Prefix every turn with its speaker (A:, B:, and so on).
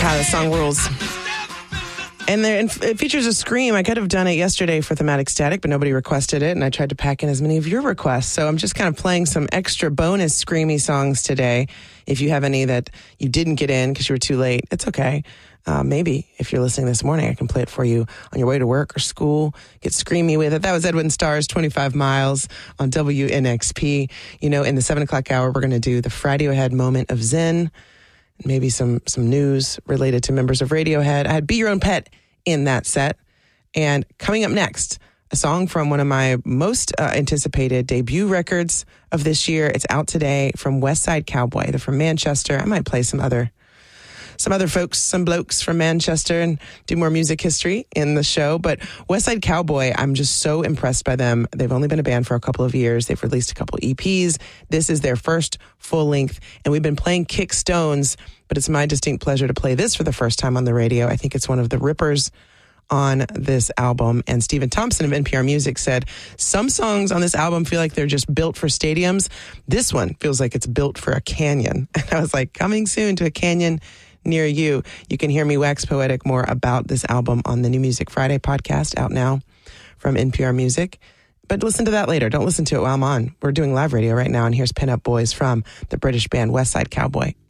A: how the song rules. And it features a scream. I could have done it yesterday for Thematic Static, but nobody requested it, and I tried to pack in as many of your requests. So I'm just kind of playing some extra bonus screamy songs today. If you have any that you didn't get in because you were too late, it's okay. Maybe if you're listening this morning, I can play it for you on your way to work or school. Get screamy with it. That was Edwin Starr's 25 Miles on WNXP. You know, in the 7 o'clock hour, we're going to do the Radiohead Moment of Zen. Maybe some news related to members of Radiohead. I had Be Your Own Pet in that set. And coming up next, a song from one of my most anticipated debut records of this year. It's out today from Westside Cowboy. They're from Manchester. I might play some other folks, some blokes from Manchester and do more music history in the show. But Westside Cowboy, I'm just so impressed by them. They've only been a band for a couple of years. They've released a couple EPs. This is their first full length. And we've been playing Kick Stones, but it's my distinct pleasure to play this for the first time on the radio. I think it's one of the rippers on this album. And Stephen Thompson of NPR Music said, some songs on this album feel like they're just built for stadiums. This one feels like it's built for a canyon. And I was like, coming soon to a canyon near you. You can hear me wax poetic more about this album on the New Music Friday podcast out now from NPR Music. But listen to that later. Don't listen to it while I'm on. We're doing live radio right now, and here's Pin Up Boys from the British band Westside Cowboy.